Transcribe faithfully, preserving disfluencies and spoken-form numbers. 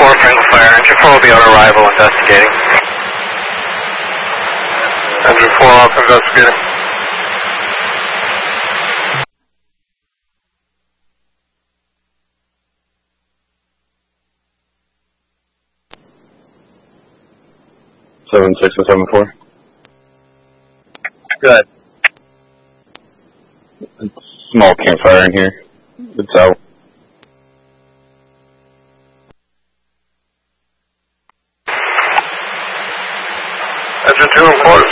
four, Franklin Fire. Engine four will be on arrival investigating. Engine four off investigating. Seven six and seven four. Good. Small campfire in here. It's out. Engine two in course.